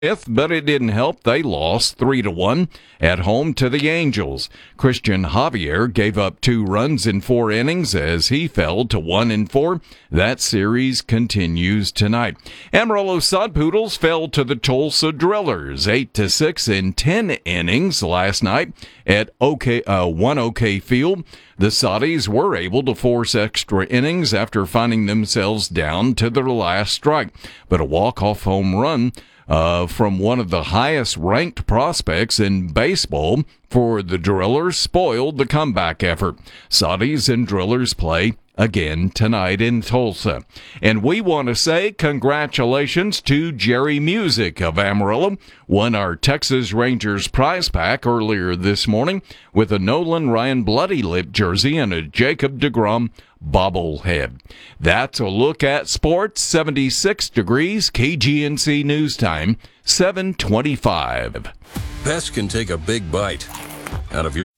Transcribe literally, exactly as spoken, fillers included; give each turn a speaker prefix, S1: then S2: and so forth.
S1: but it didn't help. They lost three to one at home to the Angels. Christian Javier gave up two runs in four innings as he fell to one and four. That series continues tonight. Amarillo Sod Poodles fell to the Tulsa Drillers eight to six in ten innings last night at OK uh, one OK Field. The Soddies were able to force extra innings after finding themselves down to their last strike, but a walk-off home run Uh, from one of the highest-ranked prospects in baseball for the Drillers spoiled the comeback effort. Soddies and Drillers play again tonight in Tulsa. And we want to say congratulations to Jerry Music of Amarillo. Won our Texas Rangers prize pack earlier this morning with a Nolan Ryan Bloody Lip jersey and a Jacob deGrom bobblehead. That's a look at sports. seventy-six degrees, K G N C News Time, seven twenty-five.
S2: Pests can take a big bite out of your